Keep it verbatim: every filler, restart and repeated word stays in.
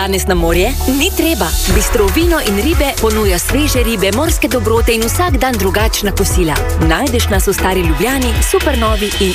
danes na morje? Ni treba. Bistro vino in ribe ponuja sveže ribe, morske dobrote in vsak dan drugačna kosila. Najdeš nas v Stari Ljubljani, Supernovi in